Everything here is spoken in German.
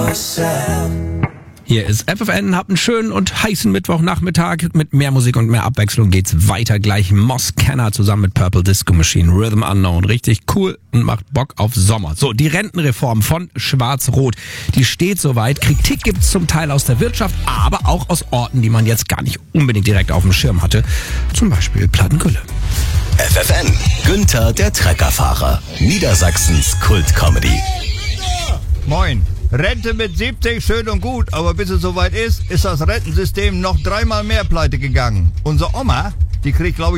Hier ist FFN, habt einen schönen und heißen Mittwochnachmittag. Mit mehr Musik und mehr Abwechslung geht's weiter. Gleich Moss Kenner zusammen mit Purple Disco Machine, Rhythm Unknown. Richtig cool und macht Bock auf Sommer. So, die Rentenreform von Schwarz-Rot, die steht soweit. Kritik gibt's zum Teil aus der Wirtschaft, aber auch aus Orten, die man jetzt gar nicht unbedingt direkt auf dem Schirm hatte. Zum Beispiel Plattengülle. FFN, Günther der Treckerfahrer, Niedersachsens Kult-Comedy. Moin. Rente mit 70 schön und gut, aber bis es soweit ist das Rentensystem noch 3-mal mehr pleite gegangen. Unsere Oma, die kriegt, glaube ich,